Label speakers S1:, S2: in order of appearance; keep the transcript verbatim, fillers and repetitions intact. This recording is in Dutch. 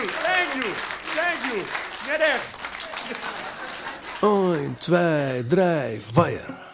S1: you, thank you, thank you. Net echt.
S2: een, twee, drie, vier.